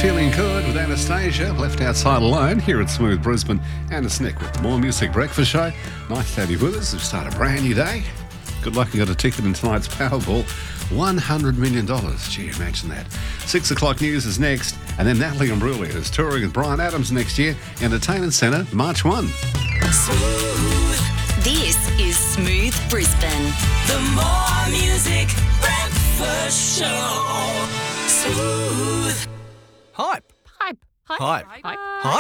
Feeling Good with Anastasia, left outside alone here at Smooth Brisbane. Anna's Nick with the More Music Breakfast Show. Nice to have you with us. We've started a brand new day. Good luck, you got a ticket in tonight's Powerball. $100 million. Gee, imagine that. 6 o'clock news is next. And then Natalie Imbruglia is touring with Bryan Adams next year. Entertainment Centre, March 1. Smooth. This is Smooth Brisbane. The More Music Breakfast Show. Smooth. Hype. Hype. Hype. Hype.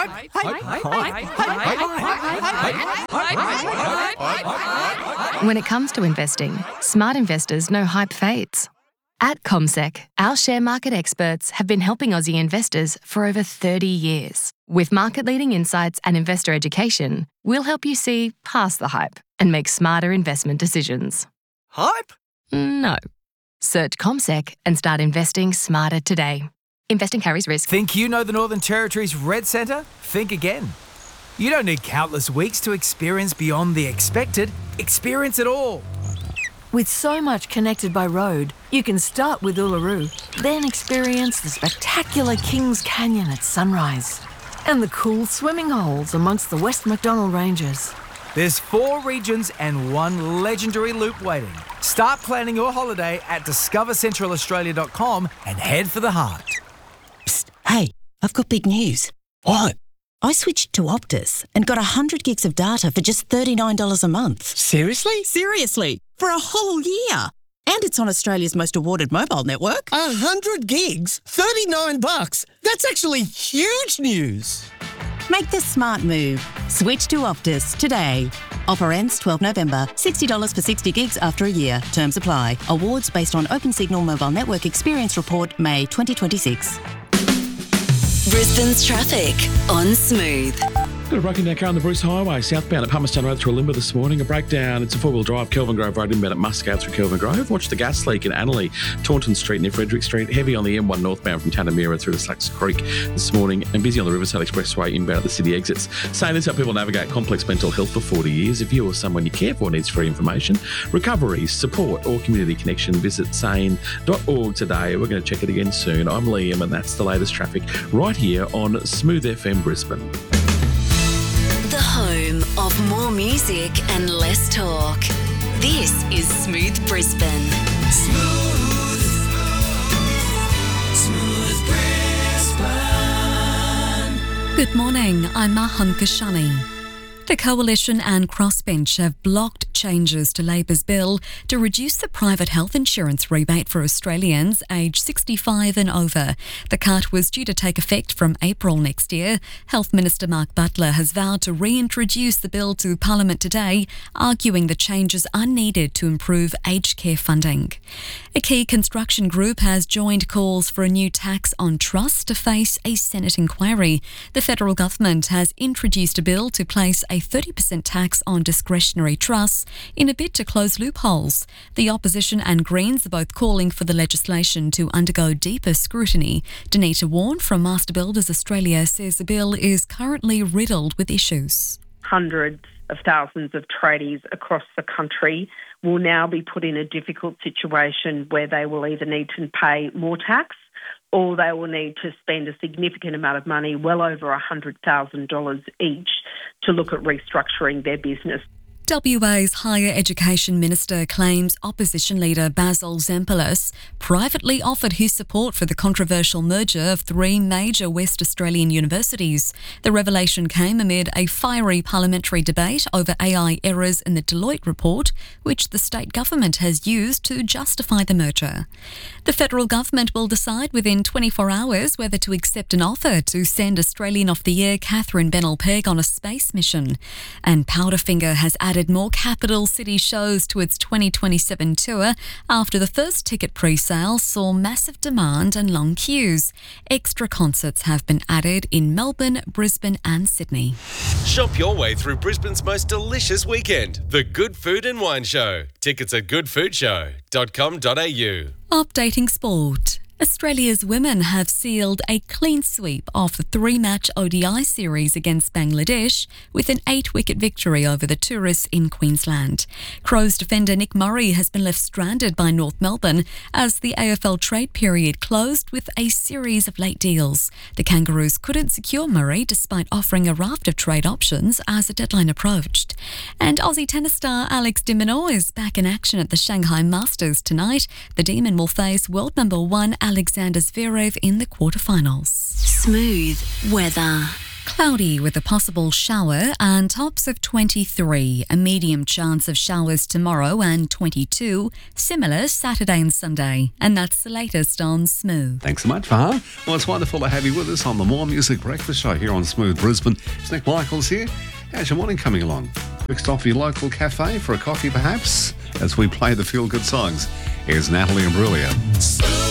When it comes to investing, smart investors know hype fades. At CommSec, our share market experts have been helping Aussie investors for over 30 years. With market-leading insights and investor education, we'll help you see past the hype and make smarter investment decisions. Hype? No. Search CommSec and start investing smarter today. Investing carries risk. Think you know the Northern Territory's Red Centre? Think again. You don't need countless weeks to experience beyond the expected. Experience it all. With so much connected by road, you can start with Uluru, then experience the spectacular Kings Canyon at sunrise and the cool swimming holes amongst the West Macdonnell Ranges. There's 4 regions and 1 legendary loop waiting. Start planning your holiday at discovercentralaustralia.com and head for the heart. Psst, hey, I've got big news. What? I switched to Optus and got 100 gigs of data for just $39 a month. Seriously? Seriously, for a whole year. And it's on Australia's most awarded mobile network. 100 gigs? $39? That's actually huge news. Make the smart move. Switch to Optus today. Offer ends 12 November. $60 for 60 gigs after a year. Terms apply. Awards based on Opensignal Mobile Network Experience Report, May 2026. Brisbane's traffic on Smooth. Got a broken down car on the Bruce Highway, southbound at Palmerston Road through Limber this morning. A breakdown. It's a 4-wheel drive, Kelvin Grove Road, inbound at Muscat through Kelvin Grove. Watch the gas leak in Annerley, Taunton Street near Frederick Street. Heavy on the M1 northbound from Tanamira through to Slacks Creek this morning. And busy on the Riverside Expressway inbound at the city exits. Saying this how people navigate complex mental health for 40 years. If you or someone you care for needs free information, recovery, support or community connection, visit sane.org today. We're going to check it again soon. I'm Liam and that's the latest traffic right here on Smooth FM Brisbane. The home of more music and less talk. This is Smooth Brisbane. Smooth Brisbane. Good morning, I'm Mahan Kashani. The Coalition and Crossbench have blocked changes to Labor's bill to reduce the private health insurance rebate for Australians aged 65 and over. The cut was due to take effect from April next year. Health Minister Mark Butler has vowed to reintroduce the bill to Parliament today, arguing the changes are needed to improve aged care funding. A key construction group has joined calls for a new tax on trusts to face a Senate inquiry. The federal government has introduced a bill to place a 30% tax on discretionary trusts in a bid to close loopholes. The opposition and Greens are both calling for the legislation to undergo deeper scrutiny. Danita Warren from Master Builders Australia says the bill is currently riddled with issues. Hundreds of thousands of tradies across the country will now be put in a difficult situation where they will either need to pay more tax or they will need to spend a significant amount of money, well over $100,000 each, to look at restructuring their business. WA's Higher Education Minister claims opposition leader Basil Zempilas privately offered his support for the controversial merger of 3 major West Australian universities. The revelation came amid a fiery parliamentary debate over AI errors in the Deloitte report, which the state government has used to justify the merger. The federal government will decide within 24 hours whether to accept an offer to send Australian of the Year Catherine Bennell-Pegg on a space mission. And Powderfinger has added more capital city shows to its 2027 tour after the first ticket pre-sale saw massive demand and long queues. Extra concerts have been added in Melbourne, Brisbane and Sydney. Shop your way through Brisbane's most delicious weekend, the Good Food and Wine Show. Tickets at goodfoodshow.com.au. Updating sport. Australia's women have sealed a clean sweep of the 3-match ODI series against Bangladesh with an 8-wicket victory over the tourists in Queensland. Crows defender Nick Murray has been left stranded by North Melbourne as the AFL trade period closed with a series of late deals. The Kangaroos couldn't secure Murray despite offering a raft of trade options as the deadline approached. And Aussie tennis star Alex de Minaur is back in action at the Shanghai Masters tonight. The Demon will face world number 1 Alexander Zverev in the quarterfinals. Smooth weather. Cloudy with a possible shower and tops of 23. A medium chance of showers tomorrow and 22. Similar Saturday and Sunday. And that's the latest on Smooth. Thanks so much, Farhan. Well, it's wonderful to have you with us on the More Music Breakfast Show here on Smooth Brisbane. It's Nick Michaels here. How's your morning coming along? Quick stop for your local cafe for a coffee, perhaps, as we play the feel-good songs. Here's Natalie Imbruglia.